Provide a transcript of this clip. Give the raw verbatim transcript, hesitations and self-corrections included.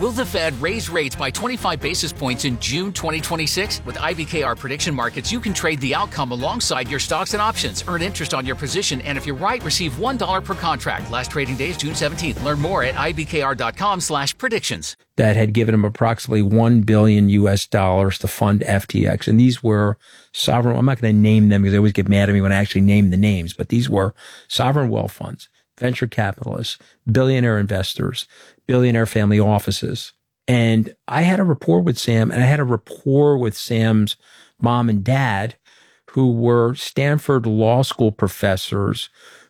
Will the Fed raise rates by twenty-five basis points in June twenty twenty-six? With I B K R Prediction Markets, you can trade the outcome alongside your stocks and options, earn interest on your position, and if you're right, receive one dollar per contract. Last trading day is June seventeenth. Learn more at ibkr.com slash predictions. That had given him approximately one billion U S dollars to fund F T X. And these were sovereign, I'm not going to name them because they always get mad at me when I actually name the names, but these were sovereign wealth funds, venture capitalists, billionaire investors, billionaire family offices. And I had a rapport with Sam, and I had a rapport with Sam's mom and dad, who were Stanford Law School professors